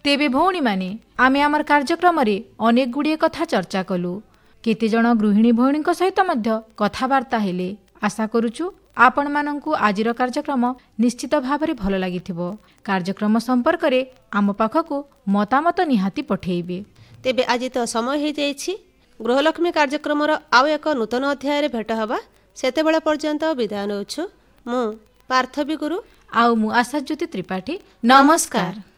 तेबे भौणी माने आमे आमर कार्यक्रम रे अनेक गुड़िए कथा चर्चा कलु। केते जण गृहिणी भौणी सहित मध्य कथबार्ता हेले। आशा करूचु आपण मानंकु आजिर कार्यक्रम निश्चित भाव में भल लागिथिबो। कार्यक्रम संपर्क रे आम पाखकु मतामत निहाती पठेइबे। तेबे आज तो समय हो जाइछि। गृहलक्ष्मी कार्यक्रम आउ एक नूतन अध्याय रे भेट हवा। सेतेबेला पर्यंत विदाय नउछु। मु पार्थवी गुरु आउ मु आशाज्योति त्रिपाठी। नमस्कार।